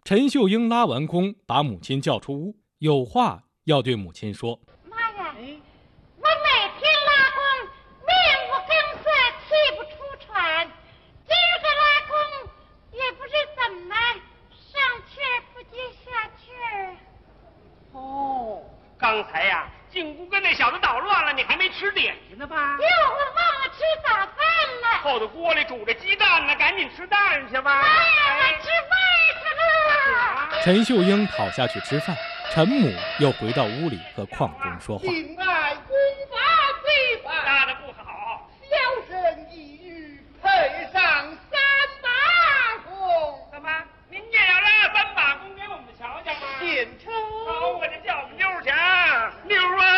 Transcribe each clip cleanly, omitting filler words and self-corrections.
陈秀英拉完弓，把母亲叫出屋，有话要对母亲说。 妈呀，我每天拉弓，面无更色，气不出喘。今儿个拉弓，也不知怎么上气儿不接下气儿。 哦，刚才呀，进屋跟那小子捣乱了，你还没吃点心呢吧？ 哟，我忘了吃早饭了。 后头锅里煮着鸡蛋呢，赶紧吃蛋去吧。 妈呀，我吃饭去了。 陈秀英跑下去吃饭，陈母又回到屋里和邝中说话。 敬爱公法非法， 拉的不好， 小生一语配上3把弓。 怎么您也要拉3把弓给我们瞧瞧吗？ 献丑。 好，我就叫我们妞儿去啊，妞儿啊！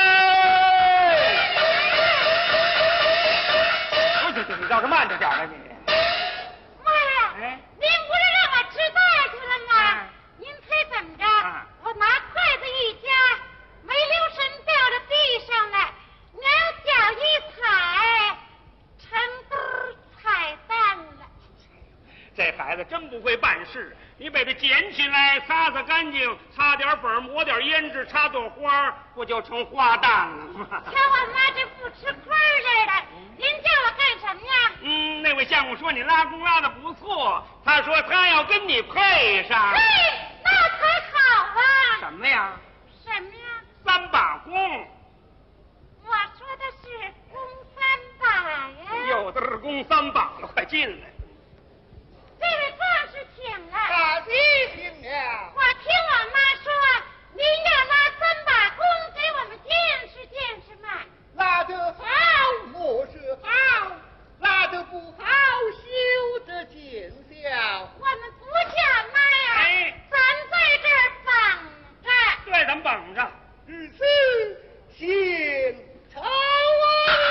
你倒是慢着点啊你。 妈呀，您不是让我吃饭去了吗？您猜怎么着？我拿筷子一夹，没留神掉到地上了，娘脚一踩，成兜彩蛋了。 这孩子真不会办事，你把它捡起来，擦擦干净，擦点粉，抹点胭脂，插朵花，不就成花旦了吗？ 瞧我妈这不吃亏似的，您叫我干什么呀？ 那位相公说你拉弓拉的不错，他说他要跟你配上。 嘿，那才好啊！ 什么呀什么呀 ？3把弓。 我说的是弓3把呀。 有的是弓3把了，快进来。 这位壮士请了。 大吉请了。 我听我妈说，您要拉3把弓给我们见识见识嘛。 拉得好，我是好；拉得不好，休得见笑。 我们不叫妈呀，咱在这儿绑着。 对，咱们绑着。 如此，献丑啊！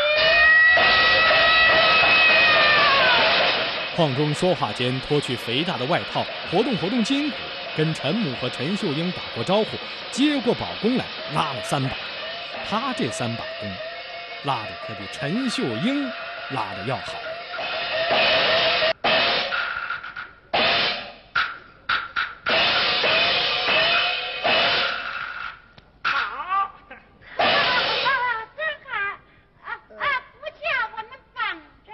邝中说话间脱去肥大的外套，活动活动筋骨，跟陈母和陈秀英打过招呼，接过宝弓来拉了3把。他这3把弓，拉的可比陈秀英拉的要好。 好， 真好不叫我们绑着。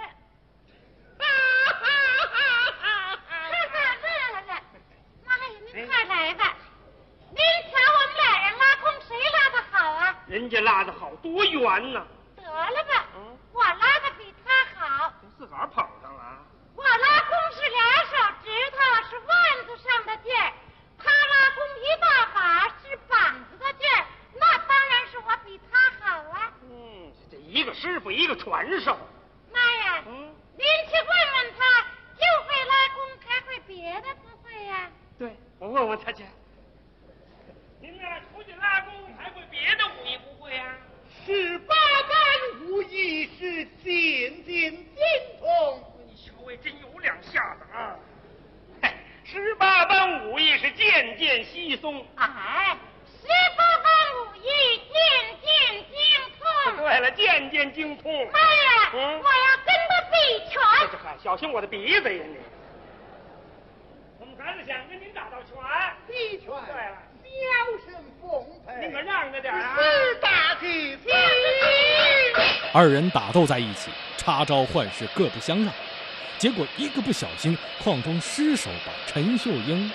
乐了。妈呀，您快来吧。您瞧我们俩人拉弓，谁拉的好啊？ 人家拉的好，多圆呢。 得了吧，我拉的比他好。 自个儿捧上了。 我拉弓是2手指头，是腕子上的劲儿；他拉弓1大把，是膀子的劲儿。那当然是我比他好啊。 这一个师傅一个传授。 妈呀，您去问问他，就会拉弓，还会别的不会呀？ 对，我问问他去。您呢，出去拉弓还会别的武艺不会呀 18般武艺是渐渐精通。 你小伟真有两下子啊！18般武艺是渐渐稀松。 哎，18般武艺渐渐精通。 对了，渐渐精通。 妈呀，我要跟他比拳。 小心我的鼻子呀你！我们孩子想跟您打道拳。 比拳。 对了， 小生奉陪。 你可让着点啊！ 是大吉子。 2人打斗在一起，插招换式各不相让，结果一个不小心，邝中失手把陈秀英